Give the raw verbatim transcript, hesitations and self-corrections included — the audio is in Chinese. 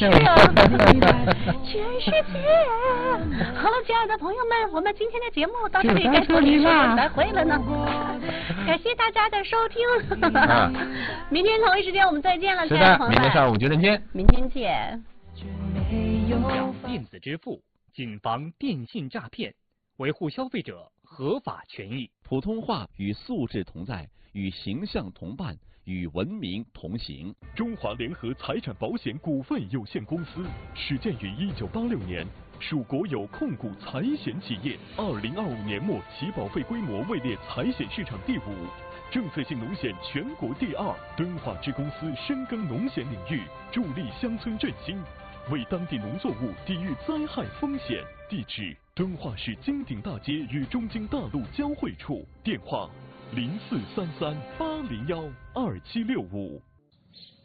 是啊，全世界。好了，亲爱的朋友们，我们今天的节目到这里该说一说再会了呢。感谢大家的收听，啊、明天同一时间我们再见了，亲爱的朋友们。 明天上午九点见。 明天见。 电子支付，谨防电信诈骗，维护消费者合法权益。 普通话与素质同在，与形象同伴，与文明同行。 中华联合财产保险股份有限公司始建于一九八六年，属国有控股财险企业。二零二五年末起保费规模位列财险市场第五，政策性农险全国第二。敦化支公司深耕农险领域，助力乡村振兴，为当地农作物抵御灾害风险。地址：敦化市金鼎大街与中京大路交汇处。电话：零四三三八零幺二七六五。